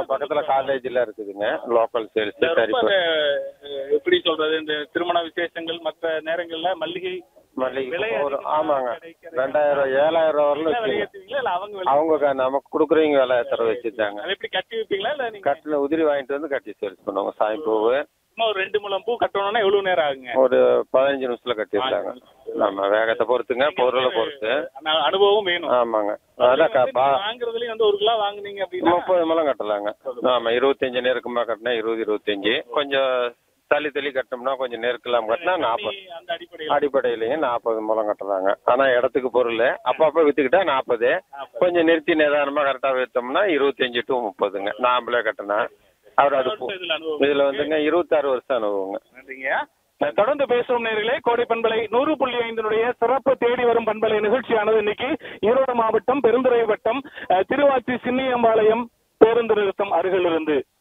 பக்கத்துல காலேஜ்ல இருக்குதுங்க. லோக்கல் சேல்ஸ் சரி. எப்படி சொல்றது, இந்த திருமண விசேஷங்கள் மற்ற நேரங்கள்ல மல்லிகை ஆமாங்க 2000 7000 வரலும் அவங்க நமக்கு கொடுக்குறவங்க விலை தர வச்சுட்டாங்க. எப்படி கட்டி வைப்பீங்களா இல்ல கட்டில உதிரி வாங்கிட்டு வந்து கட்டி சேல்ஸ் பண்ணுவாங்க. சாயம் பூவு இன்னும் ஒரு 2 முழம் பூ கட்டணும்னா எவ்வளவு நேரம் ஆகுங்க? ஒரு 15 நிமிஷத்துல கட்டிடுறாங்க. நம்ம வேகத்தை பொறுத்துங்க, பொருளை பொறுத்து அனுபவம் வேணும். ஆமாங்க. வாங்குறதுலயும் வந்து 1 கிலோ வாங்குனீங்க அப்படின்னா 30 முழம் கட்டலாங்க. ஆமா 25 நெருக்கமா கட்டினா 20 25, கொஞ்சம் தள்ளி கட்டோம்னா கொஞ்சம் நெருக்கலாம் கட்டினா 40 அடிப்படையிலேயே 40 முழம் கட்டுறாங்க. ஆனா இடத்துக்கு பொருள் அப்பப்ப வித்துக்கிட்டா 40, கொஞ்சம் நிறுத்தி நிதானமா கரெக்டா வித்தோம்னா 25 to 30ங்க. நாம்பளே கட்டினா அவர் அது இதுல வந்துங்க 26 வருஷம் அனுபவங்க. நன்றிங்க. தொடர்ந்து பேசும் நேர்களே, கோடை பண்பலை 100.5 சிறப்பு தேடி வரும் பண்பலை நிகழ்ச்சியானது இன்னைக்கு ஈரோடு மாவட்டம் பெருந்துறை வட்டம் திருவாச்சி சின்னியம்பாளையம் பேருந்து நிறுத்தம் அருகிலிருந்து